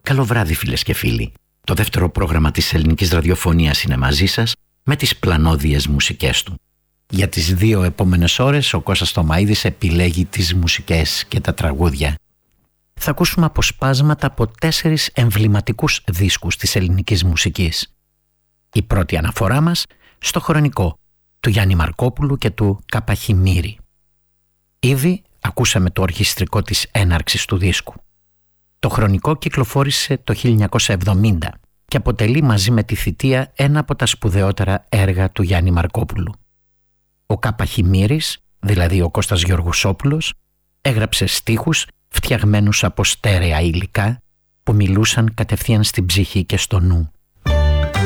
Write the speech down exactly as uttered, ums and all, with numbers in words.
Καλό βράδυ φίλες και φίλοι. Το δεύτερο πρόγραμμα της ελληνικής ραδιοφωνίας είναι μαζί σας με τις πλανόδιες μουσικές του. Για τις δύο επόμενες ώρες ο Κώστας Τωμαΐδης επιλέγει τις μουσικές και τα τραγούδια. Θα ακούσουμε αποσπάσματα από τέσσερις εμβληματικούς δίσκους της ελληνικής μουσικής. Η πρώτη αναφορά μας στο χρονικό του Γιάννη Μαρκόπουλου και του Καπαχημύρη. Ήδη ακούσαμε το ορχιστρικό της έναρξης του δίσκου. Το χρονικό κυκλοφόρησε το χίλια εννιακόσια εβδομήντα και αποτελεί μαζί με τη Θητεία ένα από τα σπουδαιότερα έργα του Γιάννη Μαρκόπουλου. Ο Καπαχημύρης, δηλαδή ο Κώστας Γεωργουσόπουλος, έγραψε στίχους φτιαγμένους από στέρεα υλικά που μιλούσαν κατευθείαν στην ψυχή και στο νου.